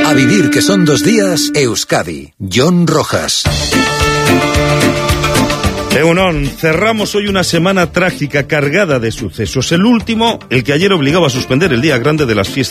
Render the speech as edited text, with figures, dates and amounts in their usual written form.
A vivir, que son 2 días, Euskadi. John Rojas. Egunon, cerramos hoy una semana trágica cargada de sucesos. El último, el que ayer obligaba a suspender el día grande de las fiestas